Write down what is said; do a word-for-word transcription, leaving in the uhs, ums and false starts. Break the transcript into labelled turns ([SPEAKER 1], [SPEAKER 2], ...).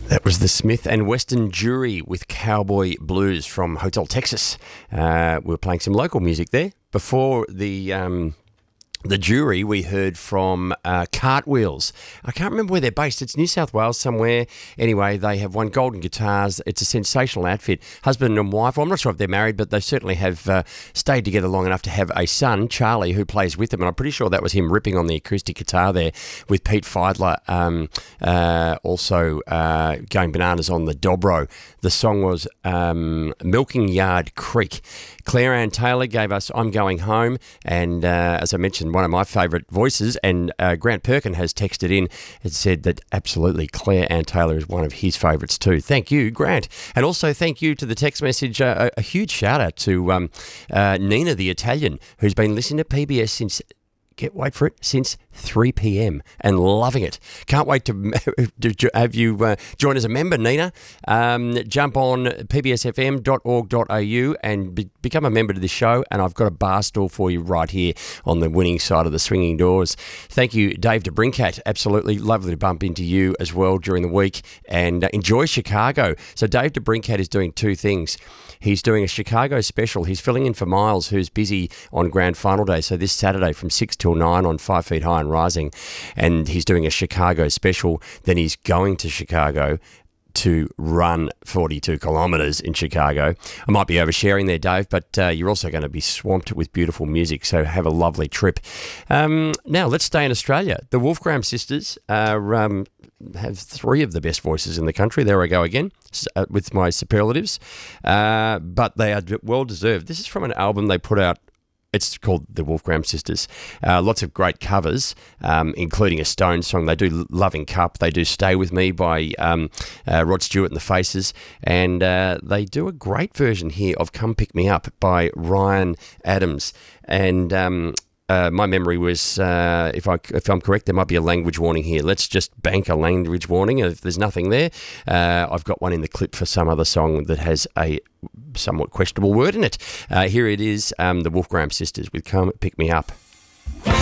[SPEAKER 1] That was the Smith and Weston Jury with Cowboy Blues from Hotel Texas. Uh, we were playing some local music there. Before the um, the Jury, we heard from uh, Cartwheels. I can't remember where they're based. It's New South Wales somewhere. Anyway, they have won Golden Guitars. It's a sensational outfit. Husband and wife. Well, I'm not sure if they're married, but they certainly have uh, stayed together long enough to have a son, Charlie, who plays with them. And I'm pretty sure that was him ripping on the acoustic guitar there with Pete Feidler um, uh, also uh, going bananas on the dobro. The song was um, Milking Yard Creek. Claire Ann Taylor gave us I'm Going Home, and uh, as I mentioned, one of my favourite voices, and uh, Grant Perkin has texted in and said that absolutely Claire Ann Taylor is one of his favourites too. Thank you, Grant. And also thank you to the text message, uh, a, a huge shout out to um, uh, Nina the Italian, who's been listening to P B S since, get wait for it, since three p.m. and loving it. Can't wait to, to have you uh, join as a member, Nina. Um, jump on p b s f m dot org dot a u and be, become a member to the show, and I've got a bar stool for you right here on the winning side of the swinging doors. Thank you, Dave DeBrincat. Absolutely lovely to bump into you as well during the week, and uh, enjoy Chicago. So Dave DeBrincat is doing two things. He's doing a Chicago special. He's filling in for Miles, who's busy on Grand Final Day. So this Saturday from six till nine on Five Feet High and Rising. And he's doing a Chicago special. Then he's going to Chicago to run forty-two kilometres in Chicago. I might be oversharing there, Dave, but uh, you're also going to be swamped with beautiful music, so have a lovely trip. Um, now, let's stay in Australia. The Wolfgram sisters are, um, have three of the best voices in the country. There I go again uh, with my superlatives, uh, but they are well-deserved. This is from an album they put out. It's called The Wolfgram Sisters. Uh, lots of great covers, um, including a Stones song. They do Loving Cup. They do Stay With Me by um, uh, Rod Stewart and the Faces. And uh, they do a great version here of Come Pick Me Up by Ryan Adams. And um, uh, my memory was, uh, if, I, if I'm correct, there might be a language warning here. Let's just bank a language warning. If there's nothing there, uh, I've got one in the clip for some other song that has a somewhat questionable word in it. Uh, here it is, um, the Wolfgram Sisters with Come Pick Me Up.